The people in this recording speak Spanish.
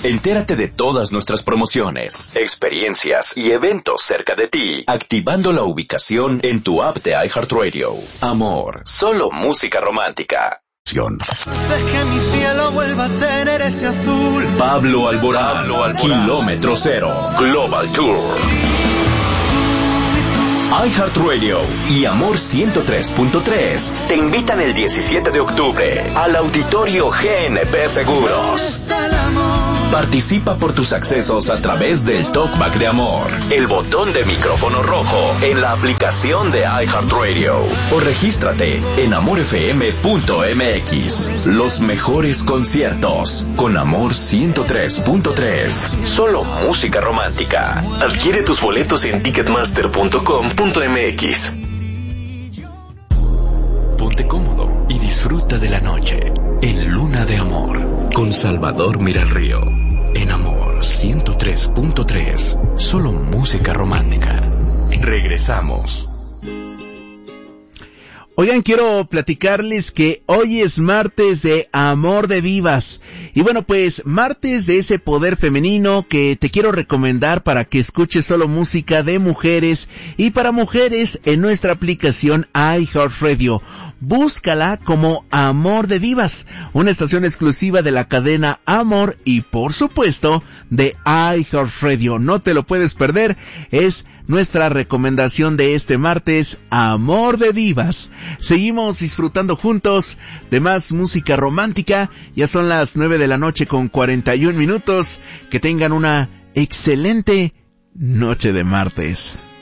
Entérate de todas nuestras promociones, experiencias y eventos cerca de ti, activando la ubicación en tu app de iHeartRadio. Amor, solo música romántica. Ves que mi cielo vuelva a tener ese azul. Pablo Alborán, Kilómetro Cero, Global Tour. iHeartRadio y Amor 103.3 te invitan el 17 de octubre al Auditorio GNP Seguros. Participa por tus accesos a través del Talkback de Amor, el botón de micrófono rojo en la aplicación de iHeartRadio o regístrate en amorfm.mx. Los mejores conciertos con Amor 103.3. Solo música romántica. Adquiere tus boletos en ticketmaster.com.mx. Ponte cómodo y disfruta de la noche en Luna de Amor con Salvador Miralrío. En Amor 103.3, solo música romántica. Regresamos. Oigan, quiero platicarles que hoy es martes de Amor de Divas. Y bueno, pues martes de ese poder femenino que te quiero recomendar para que escuches solo música de mujeres y para mujeres en nuestra aplicación iHeartRadio. Búscala como Amor de Divas, una estación exclusiva de la cadena Amor y por supuesto de iHeartRadio. No te lo puedes perder, es nuestra recomendación de este martes, Amor de Divas. Seguimos disfrutando juntos de más música romántica. Ya son las 9:41 p.m. Que tengan una excelente noche de martes.